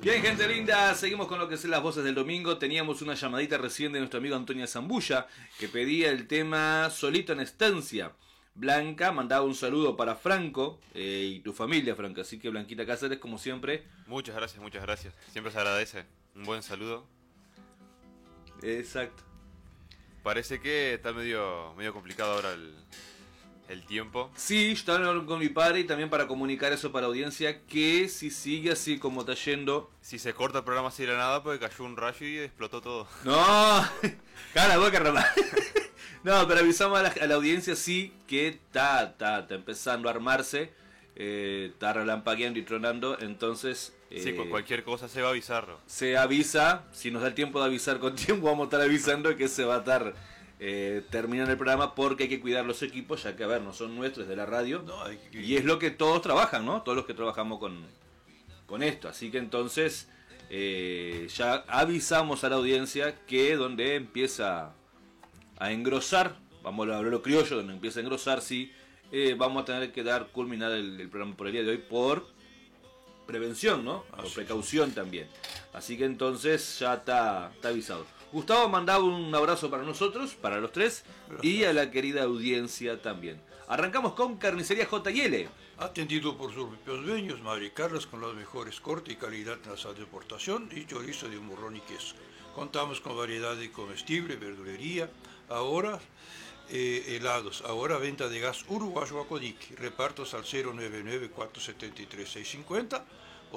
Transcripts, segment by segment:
Bien, gente linda, seguimos con lo que son las voces del domingo. Teníamos una llamadita recién de nuestro amigo Antonio Zambulla, que pedía el tema Solito en Estancia. Blanca mandaba un saludo para Franco y tu familia, Franco. Así que Blanquita Cáceres, como siempre. Muchas gracias, muchas gracias. Siempre se agradece. Un buen saludo. Exacto. Parece que está medio complicado ahora el tiempo. Sí, yo estaba hablando con mi padre y también para comunicar eso para la audiencia, que si sigue así como está yendo... Si se corta el programa así de la nada, porque cayó un rayo y explotó todo. No, cara, boca, ramá. No, pero avisamos a la audiencia sí que está empezando a armarse, está relampagueando y tronando, entonces... Sí, con cualquier cosa se va a avisar. Se avisa, si nos da el tiempo de avisar con tiempo, vamos a estar avisando que se va a estar terminando el programa, porque hay que cuidar los equipos, ya que, a ver, no son nuestros, de la radio, no, y es lo que todos trabajan, ¿no? Todos los que trabajamos con esto, así que entonces ya avisamos a la audiencia que donde empieza a engrosar, vamos a hablar lo criollo, donde empieza a engrosar, sí, vamos a tener que culminar el programa por el día de hoy por prevención, ¿no? Por precaución también. Así que entonces ya está avisado. Gustavo mandaba un abrazo para nosotros, para los tres, y a la querida audiencia también. Arrancamos con Carnicería J&L. Atendido por sus propios dueños, Madre Carlos, con las mejores cortes y calidad en la sal de exportación y chorizo de morrón y queso. Contamos con variedad de comestible, verdulería, ahora helados, ahora venta de gas uruguayo a Codic, repartos al 099-473-650 o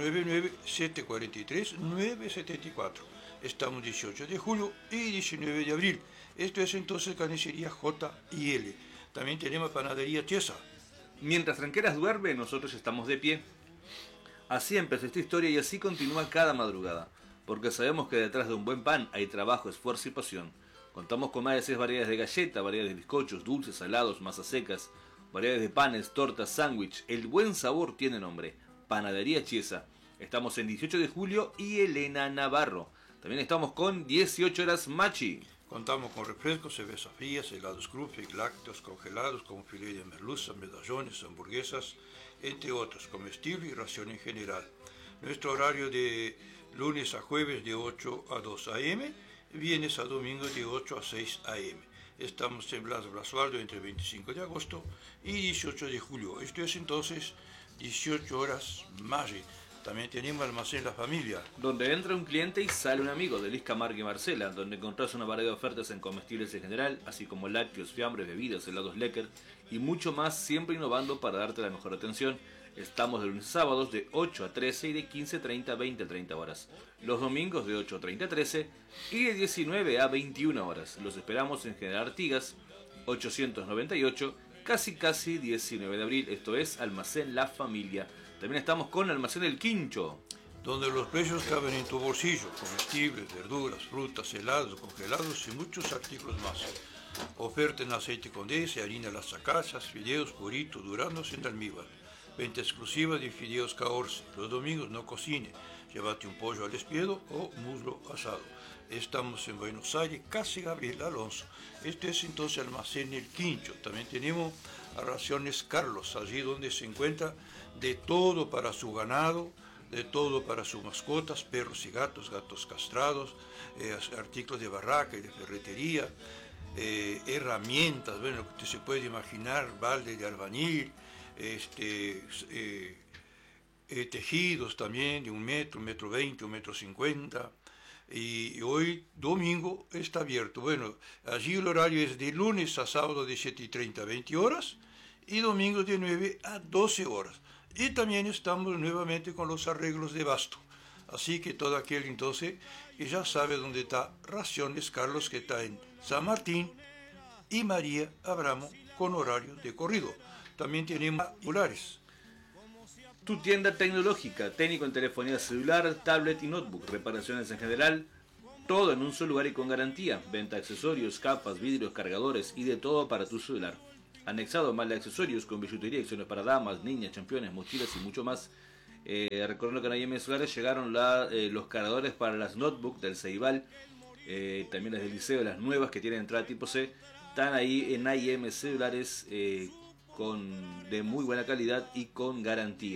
099-743-974. Estamos 18 de julio y 19 de abril. Esto es entonces Carnicería J&L. También tenemos Panadería Chiesa. Mientras Tranqueras duerme, nosotros estamos de pie. Así empezó esta historia y así continúa cada madrugada, porque sabemos que detrás de un buen pan hay trabajo, esfuerzo y pasión. Contamos con más de 6 variedades de galleta, variedades de bizcochos, dulces, salados, masas secas, variedades de panes, tortas, sándwich. El buen sabor tiene nombre, Panadería Chiesa. Estamos en 18 de julio y Elena Navarro. También estamos con 18 horas Machi. Contamos con refrescos, cervezas frías, helados Krupfig, lácteos congelados como filete de merluza, medallones, hamburguesas, entre otros, comestible y ración en general. Nuestro horario de lunes a jueves de 8 a 2 a.m., viernes a domingo de 8 a 6 a.m. Estamos en Blas Basualdo entre 25 de agosto y 18 de julio. Esto es entonces 18 horas Machi. También tenemos Almacén La Familia, donde entra un cliente y sale un amigo, de Liz Camargo y Marcela, donde encontrás una variedad de ofertas en comestibles en general, así como lácteos, fiambres, bebidas, helados Lecker y mucho más, siempre innovando para darte la mejor atención. Estamos de lunes a sábados de 8 a 13 y de 15:30 a 20:30 horas. Los domingos de 8:30 a 13 y de 19 a 21 horas. Los esperamos en General Artigas, 898, casi 19 de abril. Esto es Almacén La Familia. También estamos con Almacén El Quincho, donde los precios caben en tu bolsillo, comestibles, verduras, frutas, helados, congelados y muchos artículos más. Oferta en aceite Condesa, harina Las Zacachas, fideos, burrito, duranos en almíbar. Venta exclusiva de fideos Caorce. Los domingos no cocine, llévate un pollo al espiedo o muslo asado. Estamos en Buenos Aires, casi Gabriel Alonso. Este es entonces Almacén El Quincho. También tenemos a Raciones Carlos, allí donde se encuentra de todo para su ganado, de todo para sus mascotas, perros y gatos, gatos castrados, artículos de barraca y de ferretería, herramientas, bueno, lo que usted se puede imaginar, balde de albañil, tejidos también de 1 metro, 1,20 m, 1,50 m. Y hoy domingo está abierto. Bueno, allí el horario es de lunes a sábado de 7:30 a 20 horas y domingo de 9 a 12 horas. Y también estamos nuevamente con los arreglos de basto. Así que todo aquel entonces que ya sabe dónde está Raciones Carlos, que está en San Martín y María Abramo con horario de corrido. También tenemos celulares. Tu tienda tecnológica, técnico en telefonía celular, tablet y notebook, reparaciones en general, todo en un solo lugar y con garantía, venta de accesorios, capas, vidrios, cargadores y de todo para tu celular. Anexado mal de accesorios con billutería, acciones para damas, niñas, championes, mochilas y mucho más. Recordando que en IM Celulares llegaron los cargadores para las notebooks del Ceibal, también las del liceo, las nuevas que tienen entrada tipo C, están ahí en IM Celulares de muy buena calidad y con garantía.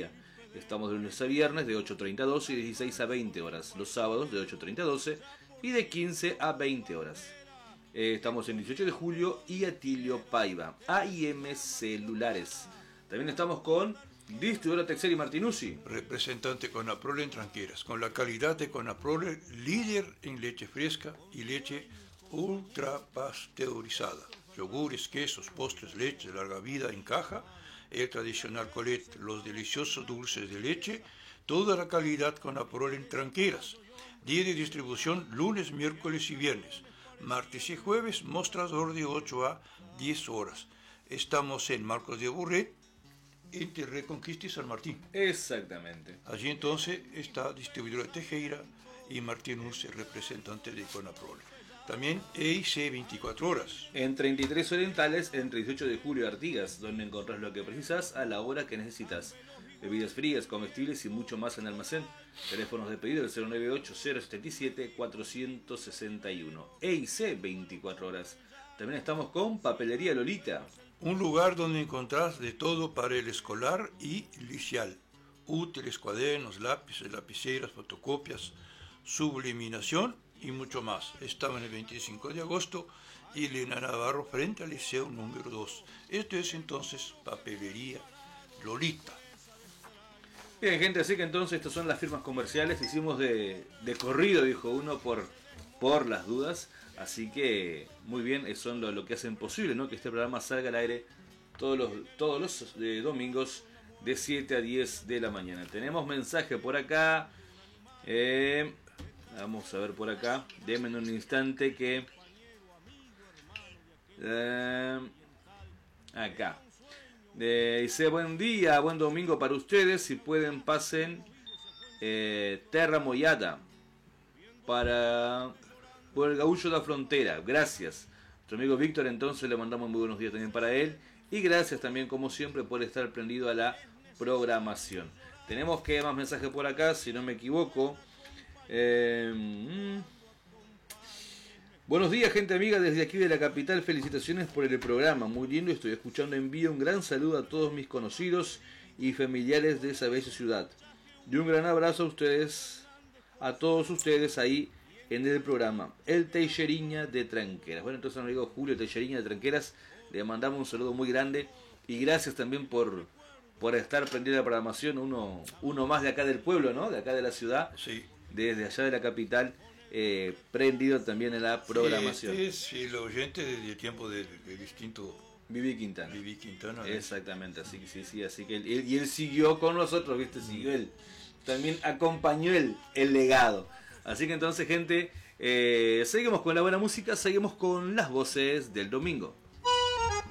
Estamos de lunes a viernes de 8:30 a 12 y de 16 a 20 horas. Los sábados de 8:30 a 12 y de 15 a 20 horas. Estamos en 18 de julio y Atilio Paiva. AIM Celulares. También estamos con distribuidora Texel y Martinuzzi. Representante Conaprole en Tranqueras, con la calidad de Conaprole, líder en leche fresca y leche ultra pasteurizada. Yogures, quesos, postres, leche de larga vida en caja, el tradicional Colette, los deliciosos dulces de leche, toda la calidad Conaprole en Tranqueras. Día de distribución lunes, miércoles y viernes. Martes y jueves, mostrador de 8 a 10 horas. Estamos en Marcos de Burret, entre Reconquista y San Martín. Exactamente. Allí entonces está distribuidora Tejera y Martín Urce, representante de Conaprole. También EIC 24 horas. En 33 Orientales, entre 18 de julio y Artigas, donde encontrás lo que precisas a la hora que necesitas. Bebidas frías, comestibles y mucho más en almacén. Teléfonos de pedido del 098-077-461. EIC 24 horas. También estamos con Papelería Lolita. Un lugar donde encontrás de todo para el escolar y licial. Útiles, cuadernos, lápices, lapiceras, fotocopias, subliminación y mucho más. Estaba en el 25 de agosto y Elena Navarro frente al Liceo número 2. Esto es entonces Papelería Lolita. Bien, gente, así que entonces estas son las firmas comerciales. Hicimos de corrido, dijo uno, por las dudas. Así que muy bien, son lo que hacen posible, ¿no? Que este programa salga al aire todos los domingos de 7 a 10 de la mañana. Tenemos mensaje por acá. Vamos a ver por acá. Denme un instante que... acá. Dice, buen día, buen domingo para ustedes. Si pueden, pasen Terra Moyada por el Gaúcho de la Frontera. Gracias. Nuestro amigo Víctor, entonces le mandamos muy buenos días también para él. Y gracias también, como siempre, por estar prendido a la programación. Tenemos que más mensajes por acá, si no me equivoco. Buenos días, gente amiga, desde aquí de la capital. Felicitaciones por el programa, muy lindo. Estoy escuchando en vivo. Un gran saludo a todos mis conocidos y familiares de esa bella ciudad. Y un gran abrazo a ustedes, a todos ustedes ahí en el programa. El Teixeriña de Tranqueras. Bueno, entonces, amigo Julio Teixeriña de Tranqueras, le mandamos un saludo muy grande y gracias también por estar prendido a la programación. Uno más de acá del pueblo, ¿no? De acá de la ciudad. Sí. Desde allá de la capital. Prendido también en la programación. Sí, este es el oyente desde el tiempo de distinto Vivi Quintana. Vivi Quintana. Exactamente, así que sí, así que él siguió con nosotros, ¿viste? Siguió él. También acompañó el legado. Así que entonces, gente, seguimos con la buena música, seguimos con las voces del domingo.